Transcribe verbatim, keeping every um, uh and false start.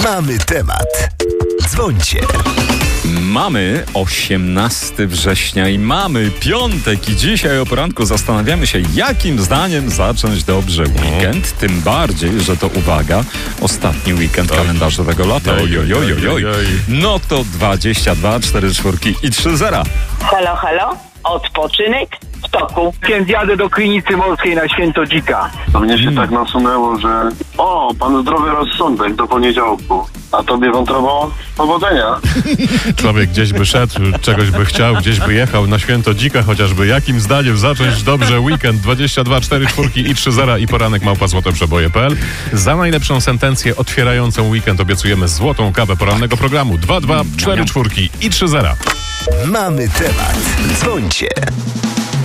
Mamy temat. Dzwońcie. Mamy osiemnastego września i mamy piątek i dzisiaj o poranku zastanawiamy się, jakim zdaniem zacząć dobrze weekend. Tym bardziej, że to, uwaga, ostatni weekend kalendarzowego lata. Oj, oj, oj, oj, oj. No to dwadzieścia dwa, cztery czwórki i trzy zera. Halo, halo, odpoczynek w toku. Więc jadę do klinicy morskiej na Świętodzika. To mnie się tak nasunęło, że o, pan zdrowy rozsądek do poniedziałku. A tobie wątrobo powodzenia. Człowiek gdzieś by szedł, czegoś by chciał, gdzieś by jechał na Świętodzika chociażby. Jakim zdaniem zacząć dobrze weekend? dwadzieścia dwa, cztery czwórki i trzy zera i poranek małpa złote przeboje kropka p l. Za najlepszą sentencję otwierającą weekend obiecujemy złotą kawę porannego programu. dwa dwa, cztery czwórki i trzy zera. Mamy temat. Dzwońcie.